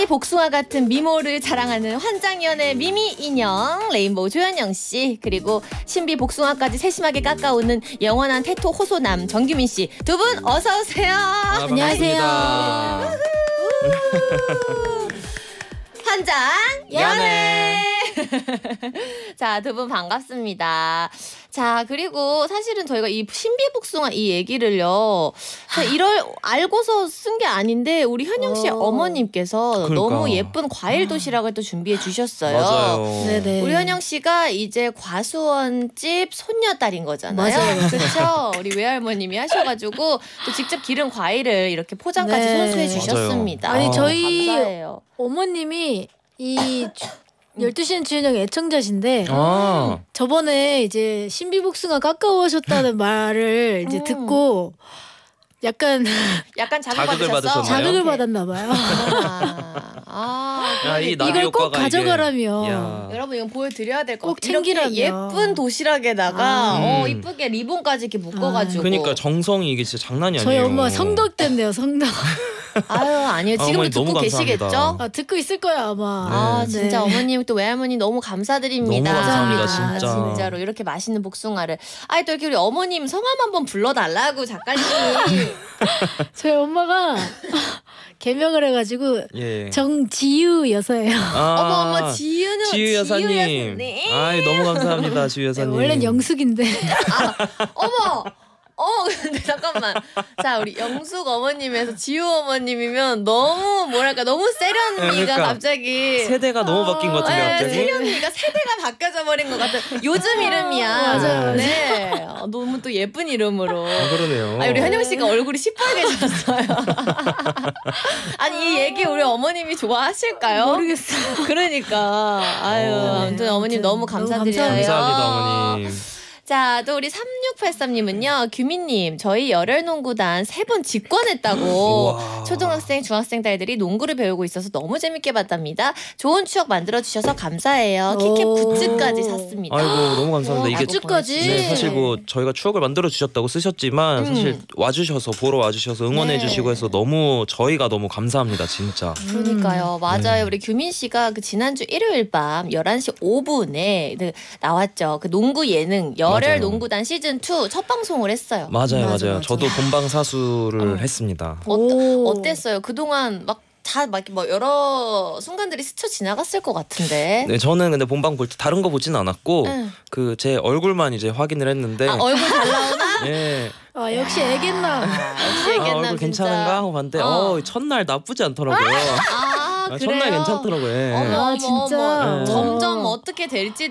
복숭아 같은 미모를 자랑하는 환장연의 미미 인형 레인보우 조현영 씨, 그리고 신비 복숭아까지 세심하게 깎아오는 영원한 태토 호소남 정규민 씨, 두 분 어서 오세요. 안녕하세요. 환장연애. 자, 두 분 반갑습니다. 자, 그리고 사실은 저희가 이 신비복숭아 이 얘기를요, 이럴 알고서 쓴 게 아닌데 우리 현영 씨 어머님께서 너무 예쁜 과일 도시락을 또 준비해 주셨어요. 맞아요. 네네. 우리 현영 씨가 이제 과수원집 손녀딸인 거잖아요. 맞아요. 그렇죠? 우리 외할머님이 하셔가지고 또 직접 기른 과일을 이렇게 포장까지 손수해 주셨습니다. 아니 저희 감사해요. 어머님이 이 12시는 주현영의 애청자신데 저번에 이제 신비복숭아 깎아오셨다는 말을 이제 듣고 약간 자극을 받으셨어? 자극을 받았나 봐요. 이걸 꼭 가져가라며. 여러분 이거 보여드려야 될 것 꼭 같아요. 챙기라며. 예쁜 도시락에다가 이쁘게 리본까지 이렇게 묶어가지고. 그러니까 정성이 이게 진짜 장난이 아니에요. 저희 엄마 성덕됐네요. 성덕. 아유, 아니요. 지금도 듣고 계시겠죠? 듣고 있을 거야 아마. 아, 진짜 어머님 또 외할머니 너무 감사드립니다. 너무 감사합니다, 진짜. 진짜로 이렇게 맛있는 복숭아를. 아이, 또 이렇게 우리 어머님 성함 한번 불러달라고 작가님. 저희 엄마가 개명을 해가지고 정지유 여사예요. 어머 지유 여사님. 아이, 너무 감사합니다, 지유 여사님. 원래는 영숙인데. 어머. 근데 잠깐만. 자, 우리 영숙 어머님에서 지우 어머님이면 너무 뭐랄까 너무 세련미가 그러니까 갑자기 세대가 너무 바뀐 것 같은데 갑자기. 세련미가 세대가 바뀌어져 버린 것 같은 요즘 이름이야. 맞아요. 네, 너무 또 예쁜 이름으로. 그러네요. 우리 현영 씨가 얼굴이 시뻘개졌어요. 아니 이 얘기 우리 어머님이 좋아하실까요? 모르겠어. 그러니까 아무튼 어머님 너무 감사드려요. 감사합니다, 어머님. 자, 또 우리 3683님은요. 규민님, 저희 열혈농구단 3번 직관했다고. 초등학생, 중학생 딸들이 농구를 배우고 있어서 너무 재밌게 봤답니다. 좋은 추억 만들어주셔서 감사해요. 키캡 굿즈까지 샀습니다. 아이고, 너무 감사합니다. 이게 굿즈까지? 네, 사실 뭐 저희가 추억을 만들어주셨다고 쓰셨지만 사실 와주셔서 보러 와주셔서 응원해주시고 해서 너무 저희가 너무 감사합니다, 진짜. 그러니까요. 맞아요. 우리 규민 씨가 그 지난주 일요일 밤 11시 5분에 나왔죠. 그 농구 예능 열혈 농구단 시즌2 첫 방송을 했어요. 맞아요. 저도 본방사수를 했습니다. 어땠어요? 그동안 막 여러 순간들이 스쳐 지나갔을 것 같은데. 네, 저는 근데 본방 볼 때 다른 거 보지는 않았고 그 제 얼굴만 이제 확인을 했는데. 얼굴 잘 나오나? 네. 역시 애겠나. 역시 애겠나. 얼굴 괜찮은가 하고 봤는데 첫날 나쁘지 않더라고요. 그래요? 첫날 괜찮더라고요. 어머, 진짜. 점점 어떻게 될지